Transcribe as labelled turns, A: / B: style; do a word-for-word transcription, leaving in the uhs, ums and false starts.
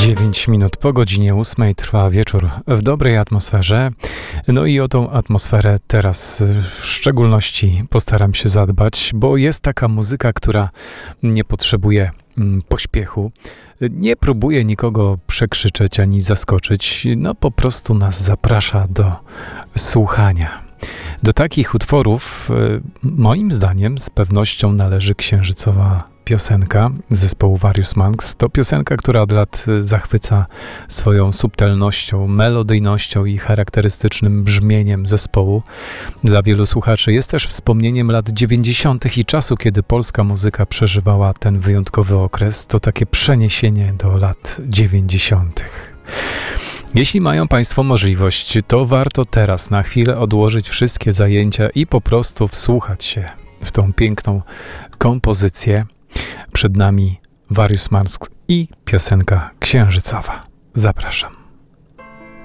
A: dziewięć minut po godzinie ósmej trwa wieczór w dobrej atmosferze. No i o tą atmosferę teraz w szczególności postaram się zadbać, bo jest taka muzyka, która nie potrzebuje mm, pośpiechu. Nie próbuje nikogo przekrzyczeć ani zaskoczyć. No po prostu nas zaprasza do słuchania. Do takich utworów y, moim zdaniem z pewnością należy księżycowa piosenka zespołu Various Monks. To piosenka, która od lat zachwyca swoją subtelnością, melodyjnością i charakterystycznym brzmieniem zespołu. Dla wielu słuchaczy jest też wspomnieniem lat dziewięćdziesiątych i czasu, kiedy polska muzyka przeżywała ten wyjątkowy okres. To takie przeniesienie do lat dziewięćdziesiątych. Jeśli mają Państwo możliwość, to warto teraz na chwilę odłożyć wszystkie zajęcia i po prostu wsłuchać się w tą piękną kompozycję. Przed nami Various Monks i piosenka księżycowa. Zapraszam.